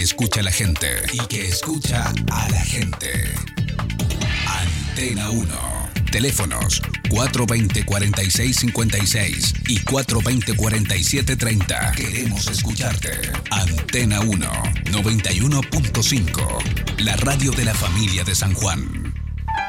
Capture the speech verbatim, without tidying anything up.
escucha a la gente y que escucha a la gente. Antena uno. Teléfonos cuatro dos cero, cuatro seis cinco seis y cuatro dos cero, cuatro siete tres cero. Queremos escucharte. Antena uno, noventa y uno punto cinco. La radio de la familia de San Juan.